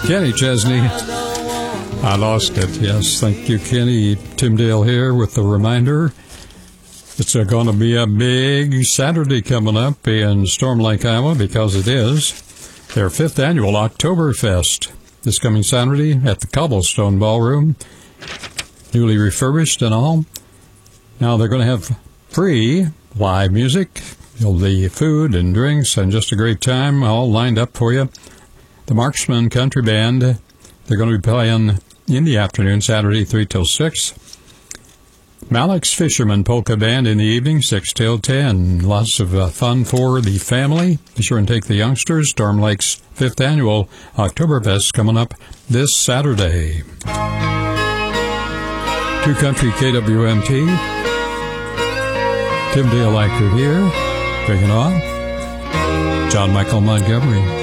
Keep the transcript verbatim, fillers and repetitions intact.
Kenny Chesney. I lost it. Yes, thank you, Kenny. Tim Dale here with the reminder. It's uh, going to be a big Saturday coming up in Storm Lake, Iowa, because it is their fifth annual Oktoberfest this coming Saturday at the Cobblestone Ballroom, newly refurbished and all. Now they're going to have free live music, there'll be food and drinks and just a great time all lined up for you. The Marksman Country Band, they're going to be playing in the afternoon, Saturday, three till six. Malik's Fisherman Polka Band in the evening, six till ten. Lots of uh, fun for the family. Be sure and take the youngsters. Storm Lake's fifth annual Oktoberfest coming up this Saturday. Two Country K W M T. Tim Dale Acker here. Bringing on John Michael Montgomery.